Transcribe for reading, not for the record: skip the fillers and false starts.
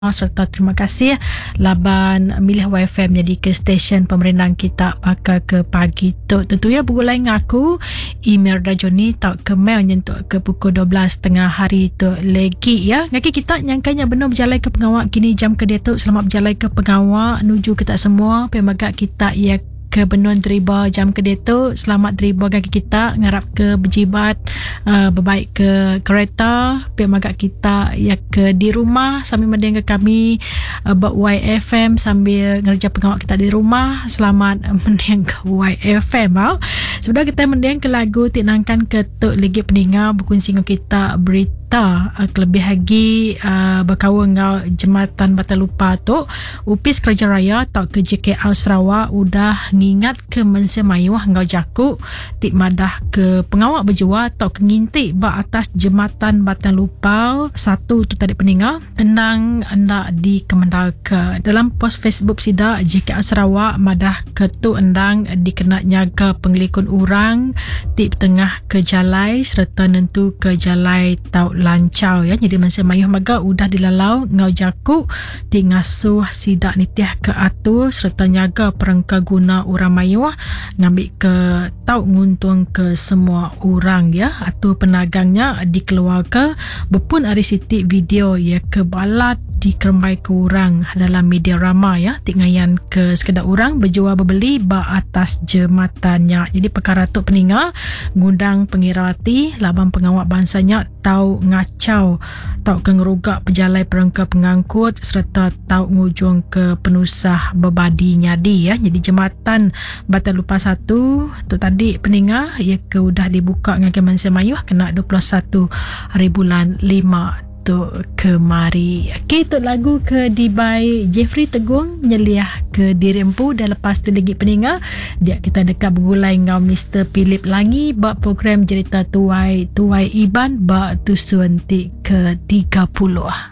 serta terima kasih laban milih YFM jadi ke stesen pemerintah kita bakal ke pagi tu. Tentunya bergulai dengan aku email Rajoni tak ke mail nyentuk ke pukul 12.30 hari tu lagi ya. Ngaki kita nyangkanya benar berjalan ke pengawal kini jam ke dia tu. Selamat berjalan ke pengawal menuju kita semua pemagak kita ya ke benun deriba jam ke dia tu. Selamat deriba kaki kita ngarap ke berjibat berbaik ke kereta pemagak kita ya ke di rumah sambil mendengar kami buat YFM sambil ngerja pengawal kita di rumah. Selamat mendengar YFM sudah kita mendengar ke lagu tinangkan ke tuk lagi pendengar berkongsi dengan kita berita kelebih lagi berkawan dengan jembatan Batal Lupa tu Upis Kerajaan Raya tau ke JKL Sarawak udah ngingat ke Mensia Mayuh ngau jaku tik madah ke pengawak berjua tau ke ngintik ba atas jembatan Batal Lupa satu tu tadi pendengar endang hendak dikemendal ke dalam post Facebook sida JKL Sarawak madah ke tu endang dikena nyaga penglikun orang tik tengah ke jalai serta nentu ke jalai tau lancau ya. Jadi Mensia Mayuh maga udah dilalau ngau jaku tik ngasuh sidak nitiah ke atur serta nyaga perangka guna orang Mayuh ngambil ke tau nguntung ke semua orang ya. Atur penagangnya dikeluarkan berpun hari sitik video ya ke balat dikerembai ke orang dalam media ramai ya tingayan ke sekedar orang berjual berbeli ba atas jembatannya. Jadi perkara tu peninggal ngundang pengirati laban pengawal bangsanya tau ngacau tau ke ngerugak pejalai perangka pengangkut serta tau ngujung ke penusah berbadi nyadi ya. Jadi jembatan Batal Lupa 1 tu tadi peninggal ya ke udah dibuka dengan Mensia Mayuh kena 21 hari bulan 5 tu kemari. Okey, tu lagu ke Dibai Jeffrey Tegung nyeliah ke Dirempu dan lepas tu lagi pendengar dia kita dekat bergulai dengan Mr. Philip Langi bab program cerita tuai Iban bab tu suntik ke 30.